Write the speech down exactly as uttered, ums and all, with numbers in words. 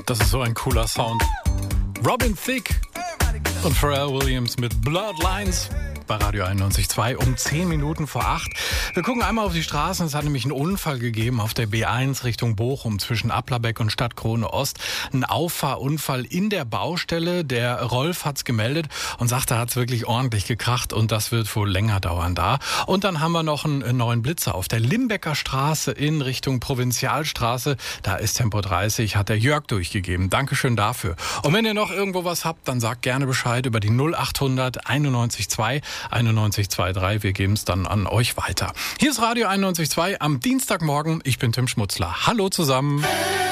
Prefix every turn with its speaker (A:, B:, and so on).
A: Das ist so ein cooler Sound. Robin Thicke und Pharrell Williams mit Bloodlines bei Radio einundneunzig Komma zwei um zehn Minuten vor acht. Wir gucken einmal auf die Straßen. Es hat nämlich einen Unfall gegeben auf der B eins Richtung Bochum zwischen Applerbeck und Stadtkrone Ost. Ein Auffahrunfall in der Baustelle. Der Rolf hat's gemeldet und sagt, da hat's wirklich ordentlich gekracht und das wird wohl länger dauern da. Und dann haben wir noch einen neuen Blitzer auf der Limbecker Straße in Richtung Provinzialstraße. Da ist Tempo dreißig, hat der Jörg durchgegeben. Dankeschön dafür. Und wenn ihr noch irgendwo was habt, dann sagt gerne Bescheid über die null achthundert einundneunzig zwei einundneunzig drei. Wir geben es dann an euch weiter. Hier ist Radio einundneunzig Komma zwei am Dienstagmorgen. Ich bin Tim Schmutzler. Hallo zusammen.